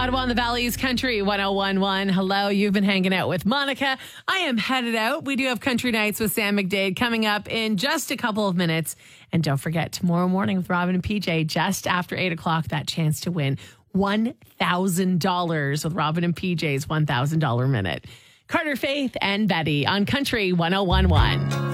Ottawa and the Valley's Country 1011. Hello, you've been hanging out with Monica. I am headed out. We do have Country Nights with Sam McDade coming up in just a couple of minutes. And don't forget, tomorrow morning with Robin and PJ, just after 8 o'clock, that chance to win $1,000 with Robin and PJ's $1,000 minute. Carter, Faith, and Betty on Country 1011.